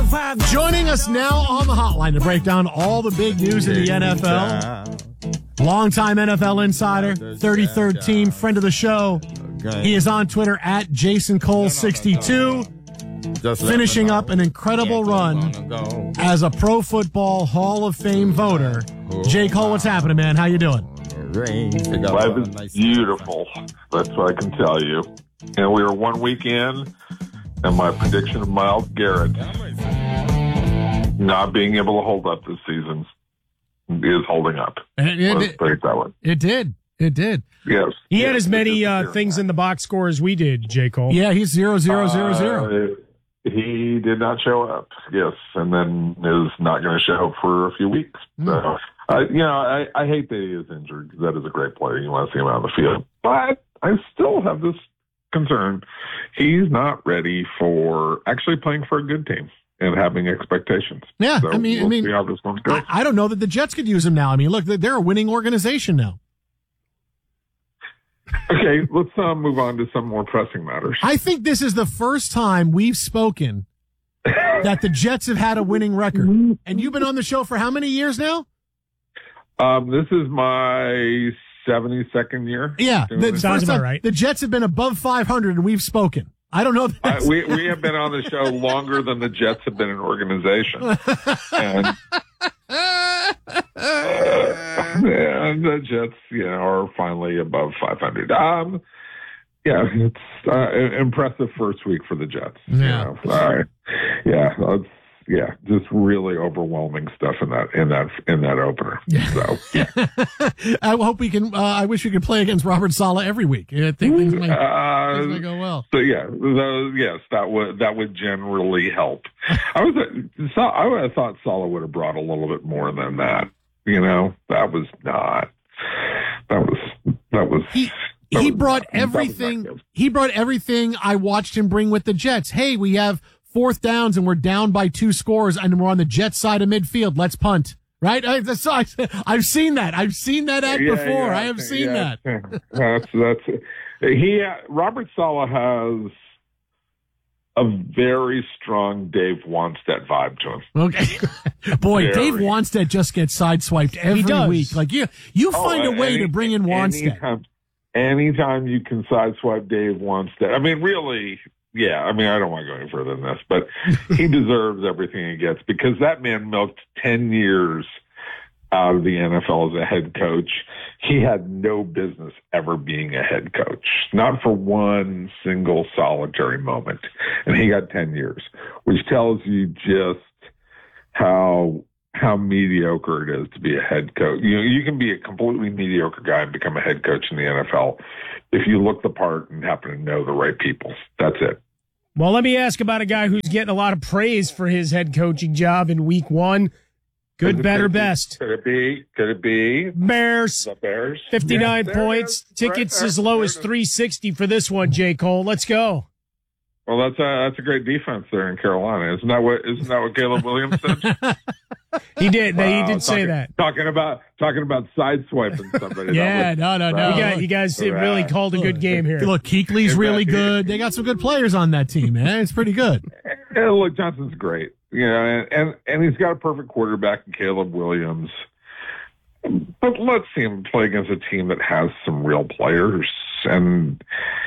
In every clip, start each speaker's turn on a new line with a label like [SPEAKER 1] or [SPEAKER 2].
[SPEAKER 1] Joining us now on the hotline to break down all the big news in the NFL. Longtime NFL insider, 33rd team, friend of the show. He is on Twitter at JasonCole62, finishing up an incredible run as a Pro Football Hall of Fame voter. J. Cole, what's happening, man? How you doing?
[SPEAKER 2] Life is beautiful. That's what I can tell you. And we were 1 week in, and my prediction of Myles Garrett not being able to hold up this season is holding up. Let's put it that way.
[SPEAKER 1] It did.
[SPEAKER 2] Yes.
[SPEAKER 3] He had as many things in the box score as we did, J. Cole.
[SPEAKER 1] Yeah, he's 0-0-0-0.
[SPEAKER 2] He did not show up, yes, and then is not going to show up for a few weeks. So, I hate that he is injured because that is a great player. You want to see him out on the field. But I still have this concern. He's not ready for actually playing for a good team and having expectations.
[SPEAKER 1] Yeah,
[SPEAKER 2] so
[SPEAKER 1] we'll
[SPEAKER 2] see how this one goes.
[SPEAKER 1] I don't know that the Jets could use him now. I mean, look, they're a winning organization now.
[SPEAKER 2] Okay, let's move on to some more pressing matters.
[SPEAKER 1] I think this is the first time we've spoken that the Jets have had a winning record. And you've been on the show for how many years now?
[SPEAKER 2] This is my 72nd year.
[SPEAKER 1] Yeah,
[SPEAKER 3] sounds about right.
[SPEAKER 1] The Jets have been above 500, and we've spoken. I don't know.
[SPEAKER 2] We have been on the show longer than the Jets have been an organization. And the Jets, are finally above 500. It's impressive first week for the Jets.
[SPEAKER 1] Yeah.
[SPEAKER 2] Just really overwhelming stuff in that opener. So,
[SPEAKER 1] I hope we can. I wish we could play against Robert Saleh every week. I think things might go well.
[SPEAKER 2] So that would generally help. I would have thought Saleh would have brought a little bit more than that. That was.
[SPEAKER 1] He brought everything. He brought everything I watched him bring with the Jets. Hey, we have 4th downs and we're down by 2 scores and we're on the Jets side of midfield. Let's punt. Right? I've seen that. I've seen that act before. I have seen that.
[SPEAKER 2] Robert Saleh has a very strong Dave Wanstead vibe to him.
[SPEAKER 1] Okay. Boy, Dave Wanstead just gets sideswiped every week. Like you find a way to bring in Wanstead.
[SPEAKER 2] Anytime you can sideswipe Dave Wanstead. I mean, really, yeah. I mean, I don't want to go any further than this, but he deserves everything he gets because that man milked 10 years out of the NFL as a head coach. He had no business ever being a head coach, not for one single solitary moment. And he got 10 years, which tells you just how mediocre it is to be a head coach. You can be a completely mediocre guy and become a head coach in the NFL if you look the part and happen to know the right people. That's it.
[SPEAKER 3] Well, let me ask about a guy who's getting a lot of praise for his head coaching job in week 1. Good, better, best.
[SPEAKER 2] Could it be?
[SPEAKER 3] Bears.
[SPEAKER 2] The Bears.
[SPEAKER 3] 59 points. Tickets as low as $360 for this one, J. Cole. Let's go.
[SPEAKER 2] Well, that's a great defense there in Carolina. Isn't that what Caleb Williams said?
[SPEAKER 3] He did. He did say that.
[SPEAKER 2] Talking about sideswiping somebody.
[SPEAKER 3] Yeah, no. You guys really called a good game here.
[SPEAKER 1] Look, Kuechly's really good. They got some good players on that team, man. It's pretty good.
[SPEAKER 2] And look, Johnson's great. And he's got a perfect quarterback in Caleb Williams. But let's see him play against a team that has some real players, and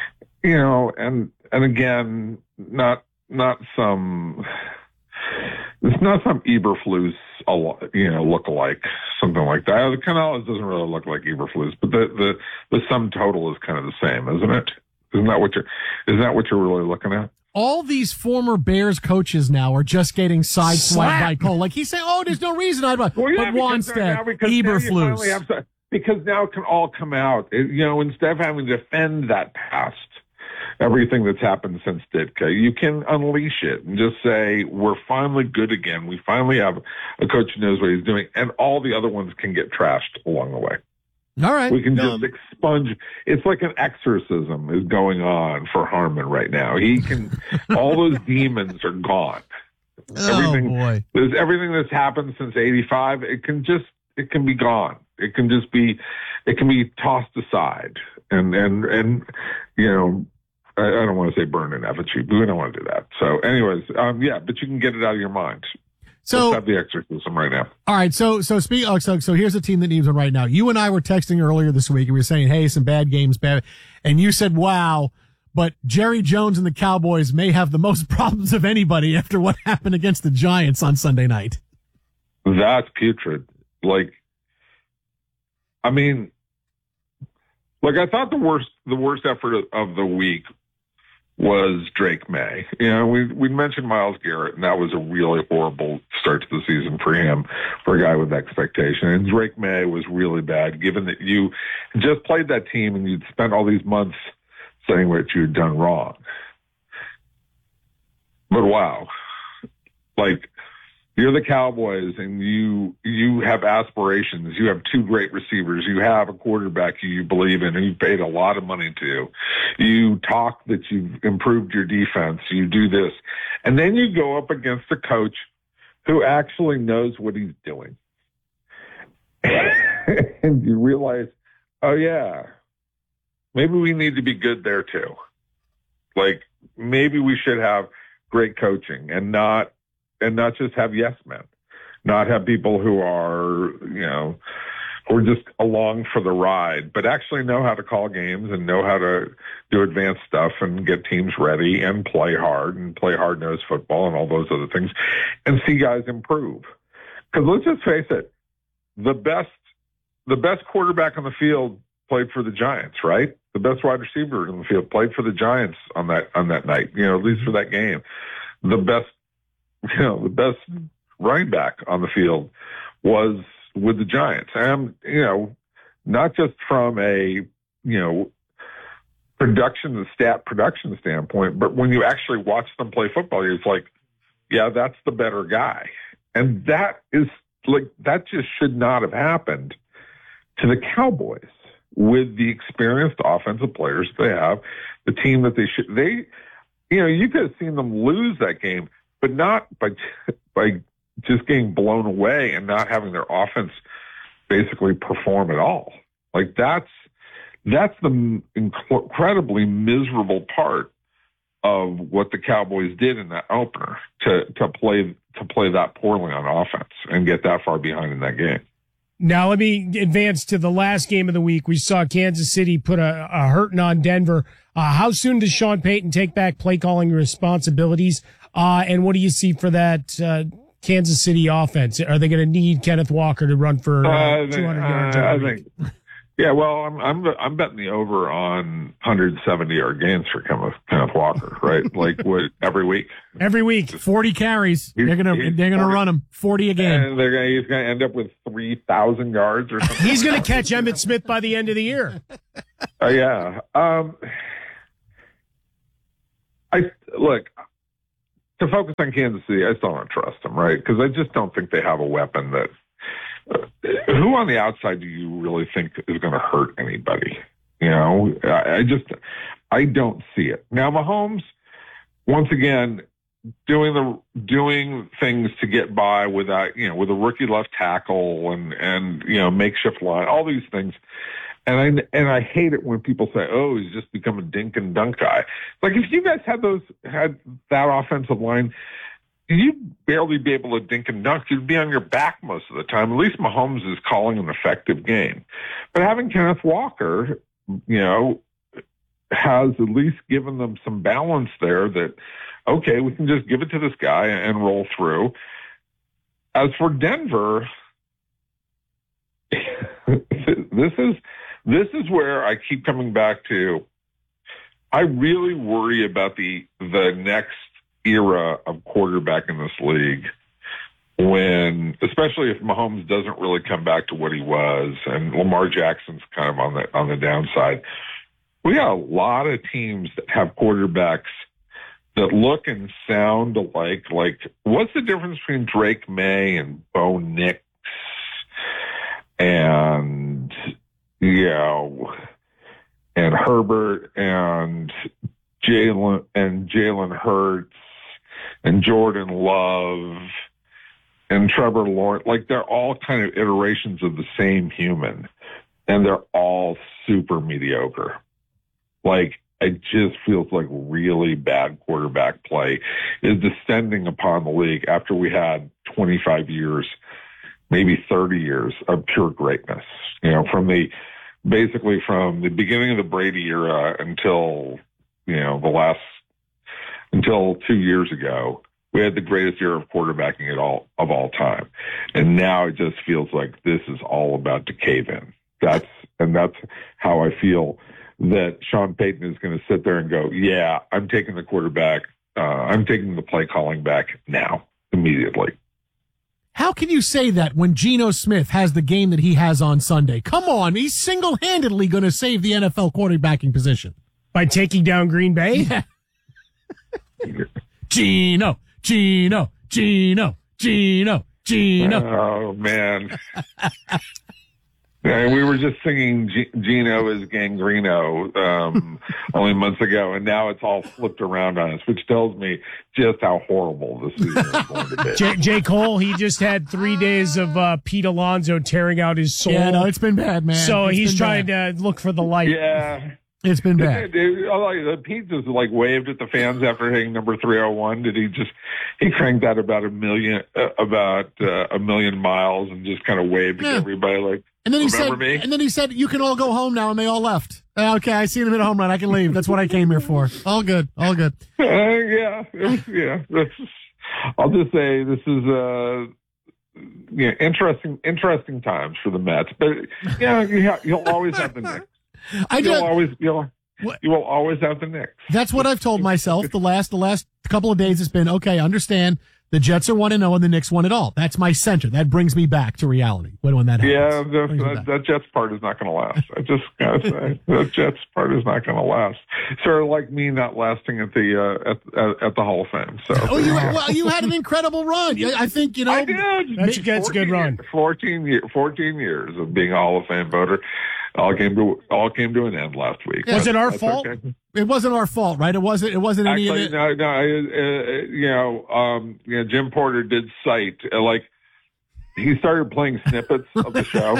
[SPEAKER 2] again, not some. It's not some Eberflus, look-alike, something like that. Canales doesn't really look like Eberflus, but the sum total is kind of the same, isn't it? Isn't that what you're really looking at?
[SPEAKER 1] All these former Bears coaches now are just getting sideswiped by Cole. Like he's saying, "Oh, there's no reason I'd." But Wanstead, Eberflus,
[SPEAKER 2] because now it can all come out. Instead of having to defend that past. Everything that's happened since Ditka, you can unleash it and just say, we're finally good again. We finally have a coach who knows what he's doing, and all the other ones can get trashed along the way.
[SPEAKER 1] All right.
[SPEAKER 2] We can just expunge. It's like an exorcism is going on for Harmon right now. He can, all those demons are gone.
[SPEAKER 1] Boy.
[SPEAKER 2] Everything that's happened since 85, it can be gone. It can be tossed aside. And I don't want to say burn an effigy, but we don't want to do that. So anyways, but you can get it out of your mind.
[SPEAKER 1] So
[SPEAKER 2] let's have the exorcism right now.
[SPEAKER 1] All right. So here's a team that needs one right now. You and I were texting earlier this week and we were saying, hey, some bad games, bad. And you said, wow, but Jerry Jones and the Cowboys may have the most problems of anybody after what happened against the Giants on Sunday night.
[SPEAKER 2] That's putrid. I thought the worst effort of the week was Drake May. We mentioned Myles Garrett, and that was a really horrible start to the season for him, for a guy with expectation. And Drake May was really bad, given that you just played that team and you'd spent all these months saying what you'd done wrong. But wow, you're the Cowboys and you have aspirations. You have two great receivers. You have a quarterback you believe in and you paid a lot of money to. You talk that you've improved your defense. You do this. And then you go up against a coach who actually knows what he's doing. And you realize, oh yeah, maybe we need to be good there too. Maybe we should have great coaching and not just have yes men, not have people who are, who are just along for the ride, but actually know how to call games and know how to do advanced stuff and get teams ready and play hard-nosed football and all those other things and see guys improve. Because let's just face it, the best quarterback on the field played for the Giants, right? The best wide receiver in the field played for the Giants on that night, at least for that game. The best running back on the field was with the Giants. And, not just from a, production standpoint, but when you actually watch them play football, it's like, yeah, that's the better guy. And that just should not have happened to the Cowboys with the experienced offensive players they have, the team that you could have seen them lose that game, but not by just getting blown away and not having their offense basically perform at all. That's the incredibly miserable part of what the Cowboys did in that opener to play that poorly on offense and get that far behind in that game.
[SPEAKER 3] Now let me advance to the last game of the week. We saw Kansas City put a hurting on Denver. How soon does Sean Payton take back play calling responsibilities? And what do you see for that Kansas City offense? Are they going to need Kenneth Walker to run for 200 yards every week?
[SPEAKER 2] Yeah, well, I'm betting the over on 170-yard gains for Kenneth Walker, right? Every week.
[SPEAKER 3] Every week,
[SPEAKER 1] 40 carries. They're gonna run him 40 again.
[SPEAKER 2] And he's gonna end up with 3,000 yards or something.
[SPEAKER 3] He's gonna catch Emmitt Smith by the end of the year.
[SPEAKER 2] Yeah. To focus on Kansas City, I still don't trust them, right? Because I just don't think they have a weapon that. Who on the outside do you really think is going to hurt anybody? I don't see it. Now, Mahomes, once again, doing things to get by without, with a rookie left tackle and makeshift line, all these things. And I hate it when people say, "Oh, he's just become a dink and dunk guy." If you guys had that offensive line, you'd barely be able to dink and dunk. You'd be on your back most of the time. At least Mahomes is calling an effective game. But having Kenneth Walker, has at least given them some balance there that, okay, we can just give it to this guy and roll through. As for Denver, this is where I keep coming back to. I really worry about the next era of quarterback in this league, especially if Mahomes doesn't really come back to what he was, and Lamar Jackson's kind of on the downside. We got a lot of teams that have quarterbacks that look and sound alike. What's the difference between Drake May and Bo Nix and Herbert and Jalen Hurts and Jordan Love and Trevor Lawrence? They're all kind of iterations of the same human, and they're all super mediocre. it just feels like really bad quarterback play is descending upon the league after we had 25 years, maybe 30 years of pure greatness. Basically from the beginning of the Brady era until 2 years ago, we had the greatest year of quarterbacking of all time. And now it just feels like this is all about to cave in. That's how I feel that Sean Payton is going to sit there and go, yeah, I'm taking the quarterback. I'm taking the play calling back now, immediately.
[SPEAKER 1] How can you say that when Geno Smith has the game that he has on Sunday? Come on, he's single-handedly going to save the NFL quarterbacking position.
[SPEAKER 3] By taking down Green Bay?
[SPEAKER 1] Yeah. Geno.
[SPEAKER 2] Oh, man. And we were just singing Geno is Gangreno only months ago, and now it's all flipped around on us, which tells me just how horrible this season is going to be.
[SPEAKER 3] J. Cole, he just had 3 days of Pete Alonso tearing out his soul.
[SPEAKER 1] Yeah, no, it's been bad, man.
[SPEAKER 3] So he's trying to look for the light.
[SPEAKER 2] Yeah.
[SPEAKER 1] It's been bad.
[SPEAKER 2] Pete just waved at the fans after hitting number 301. He cranked out about a million miles and just kind of waved at everybody
[SPEAKER 1] and then he
[SPEAKER 2] remember me?
[SPEAKER 1] And then he said, you can all go home now, and they all left. Okay, I seen him hit a home run. I can leave. That's what I came here for. All good.
[SPEAKER 2] I'll just say this is interesting times for the Mets. But you'll always have the Knicks. You will always have the Knicks.
[SPEAKER 1] That's what I've told myself the last couple of days. It's been, okay, understand the Jets are 1-0 and the Knicks won it all. That's my center. That brings me back to reality when that happens.
[SPEAKER 2] Yeah, that Jets part is not going to last. I just got to say, the Jets part is not going to last. Sort of like me not lasting at the Hall of Fame. So,
[SPEAKER 1] you had an incredible run. I think
[SPEAKER 2] I did.
[SPEAKER 3] That's a good run.
[SPEAKER 2] 14 years of being a Hall of Fame voter. All came to an end last week.
[SPEAKER 3] Was it our fault?
[SPEAKER 2] Okay.
[SPEAKER 1] It wasn't our fault, right? It wasn't any of it.
[SPEAKER 2] No. Jim Porter did cite he started playing snippets of the show.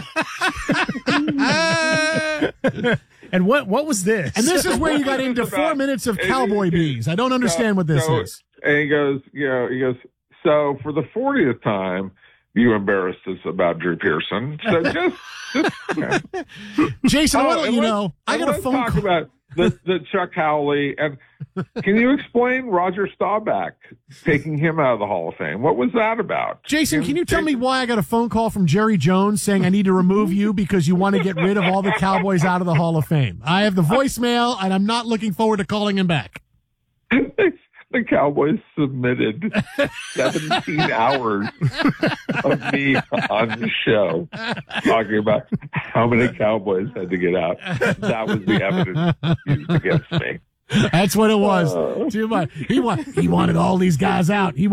[SPEAKER 3] And what was this?
[SPEAKER 1] And this is where you got into 4 minutes of cowboy bees. I don't understand what this is.
[SPEAKER 2] And he goes, so for the 40th time, you embarrassed us about Drew Pearson. So just
[SPEAKER 1] Jason, I want to let you know, I got a phone
[SPEAKER 2] call. Talk about the Chuck Howley. And can you explain Roger Staubach taking him out of the Hall of Fame? What was that about?
[SPEAKER 1] Jason, can you tell me why I got a phone call from Jerry Jones saying I need to remove you because you want to get rid of all the Cowboys out of the Hall of Fame? I have the voicemail, and I'm not looking forward to calling him back.
[SPEAKER 2] The Cowboys submitted 17 hours of me on the show talking about how many Cowboys had to get out. That was the evidence used against me.
[SPEAKER 1] That's what it was. Too much. He wanted all these guys out.